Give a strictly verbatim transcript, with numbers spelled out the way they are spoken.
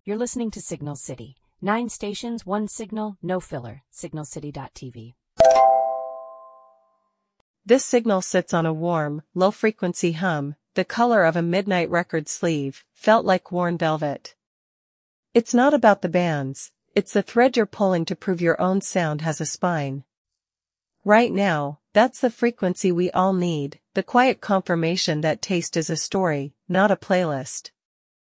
You're listening to Signal City. Nine stations, one signal, no filler. signal city dot t v. This signal sits on a warm, low-frequency hum, the color of a midnight record sleeve, felt like worn velvet. It's not about the bands, it's the thread you're pulling to prove your own sound has a spine. Right now, that's the frequency we all need, the quiet confirmation that taste is a story, not a playlist.